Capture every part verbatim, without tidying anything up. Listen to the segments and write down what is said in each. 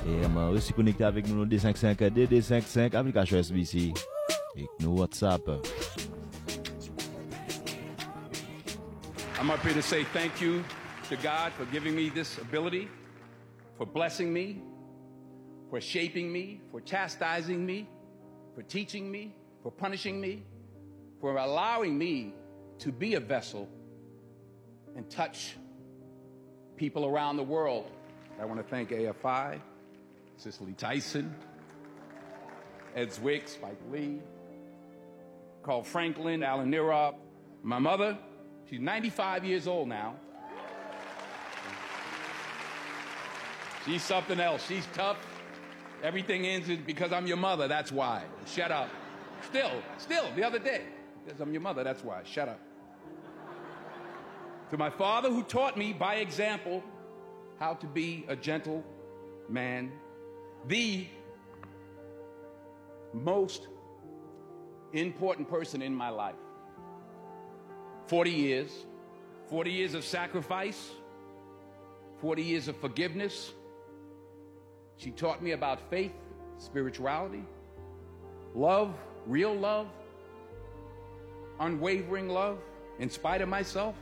Et on aussi connecté avec nous D cinquante-cinq D D cinquante-cinq application S B C et nous WhatsApp. I'm up here to say thank you to God for giving me this ability, for blessing me, for shaping me, for chastising me, for teaching me, for punishing me, for allowing me to be a vessel and touch people around the world. I want to thank A F I, Cicely Tyson, Ed Zwick, Spike Lee, Carl Franklin, Alan Nirop, my mother. She's ninety-five years old now. She's something else. She's tough. Everything ends because I'm your mother, that's why. Shut up. Still, still, the other day. Because I'm your mother, that's why. Shut up. To my father, who taught me by example how to be a gentle man, the most important person in my life. forty years, forty years of sacrifice, forty years of forgiveness. She taught me about faith, spirituality, love, real love, unwavering love, in spite of myself.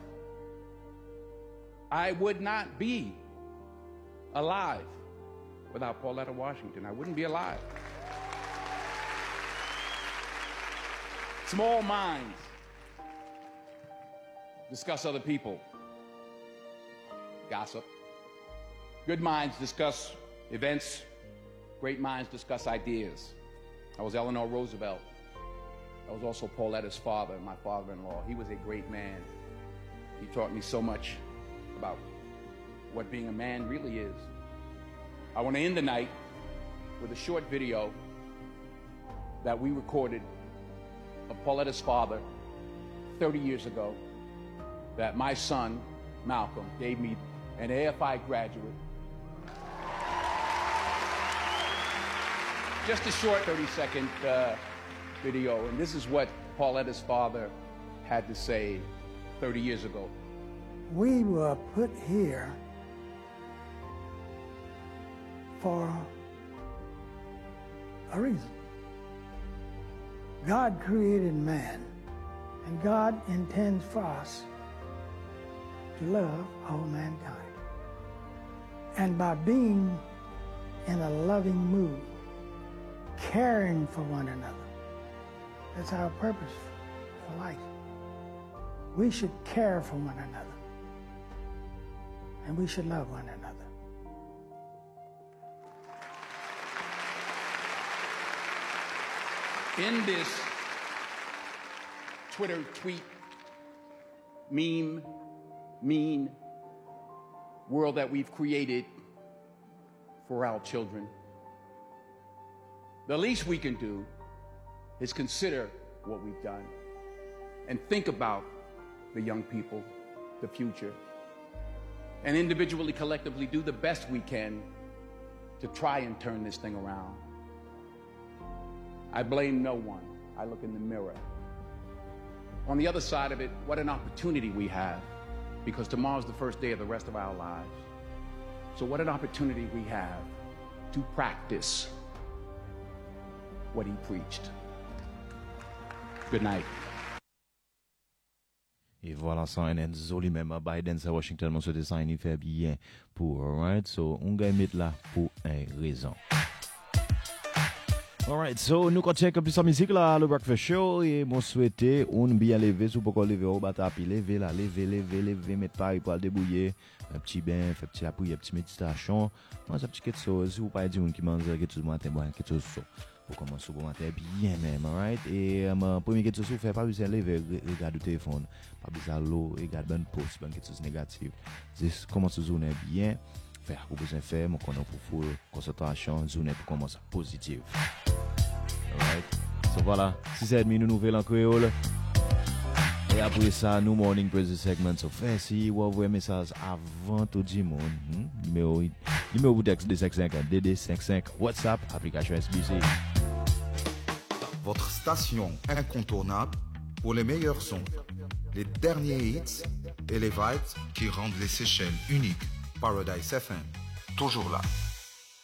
I would not be alive without Pauletta Washington. I wouldn't be alive. Small minds discuss other people, gossip. Good minds discuss events. Great minds discuss ideas. I was Eleanor Roosevelt. I was also Pauletta's father, my father-in-law. He was a great man. He taught me so much about what being a man really is. I want to end the night with a short video that we recorded of Pauletta's father thirty years ago, that my son, Malcolm, gave me, an A F I graduate. Just a short thirty second uh, video, and this is what Pauletta's father had to say thirty years ago. We were put here for a reason. God created man, and God intends for us to love all mankind. And by being in a loving mood, caring for one another, that's our purpose for life. We should care for one another, and we should love one another. In this Twitter tweet, meme, mean world that we've created for our children, the least we can do is consider what we've done and think about the young people, the future, and individually, collectively do the best we can to try and turn this thing around. I blame no one. I look in the mirror. On the other side of it, what an opportunity we have, because tomorrow's the first day of the rest of our lives. So what an opportunity we have to practice what he preached. Good night. Et voilà, ça en est joli même. Biden, ça Washington, mon souhaite ça, il fait bien pour, alright? So, on va mettre là pour une raison. Alright, so, nous continuons avec plus de musique là, le Breakfast Show, et mon souhaite, on bien lever, si vous pouvez lever au batapi, lever là, lever, lever, lever, mettre pareil pour le débouiller, un petit bain, faire un petit appui, un petit méditation, manger un petit quelque chose, si vous pas dire qui mange quelque chose matin, boire quelque chose chaud. Pour commencer pour matin bien même, alright? Et euh, première quelque chose, faire pas besoin de lever, regarder le téléphone, pas besoin de l'eau, regarder une post, une quelque chose négative. C'est commencer journée bien, faire pour besoin faire, mon connaît pour full concentration, journée pour commencer positive. Alright? So voilà, six heures trente, nous nouvelle en créole. Et après ça, nous morning praise segment. So faire si vous envoyez un message avant tout le monde. Hmm? Numéro, numéro texte D cinquante-cinq, D D cinquante-cinq, WhatsApp, application S B C. Votre station incontournable pour les meilleurs sons, les derniers hits et les vibes qui rendent les Seychelles uniques. Paradise F M, toujours là.